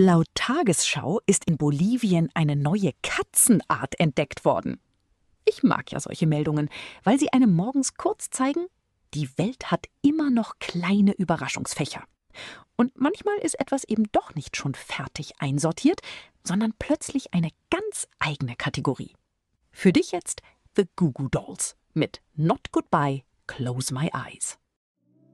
Laut Tagesschau ist in Bolivien eine neue Katzenart entdeckt worden. Ich mag ja solche Meldungen, weil sie einem morgens kurz zeigen, die Welt hat immer noch kleine Überraschungsfächer. Und manchmal ist etwas eben doch nicht schon fertig einsortiert, sondern plötzlich eine ganz eigene Kategorie. Für dich jetzt The Goo Goo Dolls mit Not Goodbye, Close My Eyes.